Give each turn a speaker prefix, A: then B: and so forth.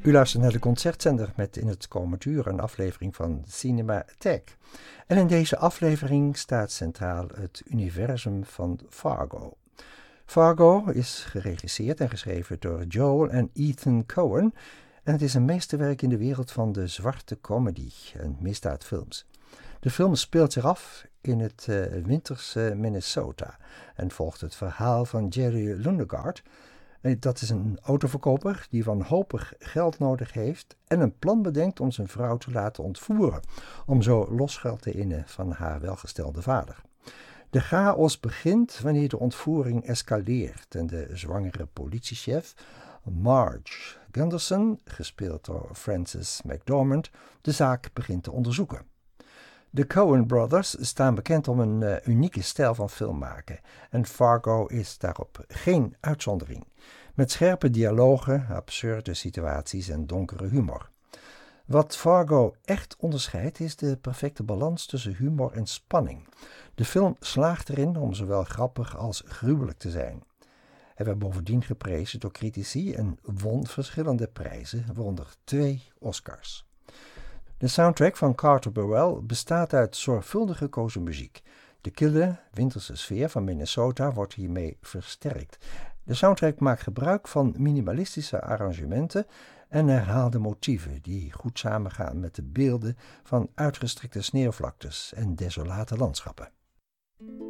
A: U luistert naar de Concertzender met in het komend uur een aflevering van Cinematheek. En in deze aflevering staat centraal het universum van Fargo. Fargo is geregisseerd en geschreven door Joel en Ethan Coen en het is een meesterwerk in de wereld van de zwarte comedy en misdaadfilms. De film speelt zich af in het winterse Minnesota en volgt het verhaal van Jerry Lundegaard. Dat is een autoverkoper die wanhopig geld nodig heeft en een plan bedenkt om zijn vrouw te laten ontvoeren, om zo losgeld te innen van haar welgestelde vader. De chaos begint wanneer de ontvoering escaleert en de zwangere politiechef Marge Gunderson, gespeeld door Frances McDormand, de zaak begint te onderzoeken. De Coen Brothers staan bekend om een unieke stijl van filmmaken en Fargo is daarop geen uitzondering. Met scherpe dialogen, absurde situaties en donkere humor. Wat Fargo echt onderscheidt is de perfecte balans tussen humor en spanning. De film slaagt erin om zowel grappig als gruwelijk te zijn. Hij werd bovendien geprezen door critici en won verschillende prijzen, waaronder 2 Oscars. De soundtrack van Carter Burwell bestaat uit zorgvuldig gekozen muziek. De kille, winterse sfeer van Minnesota wordt hiermee versterkt. De soundtrack maakt gebruik van minimalistische arrangementen en herhaalde motieven die goed samengaan met de beelden van uitgestrekte sneeuwvlaktes en desolate landschappen.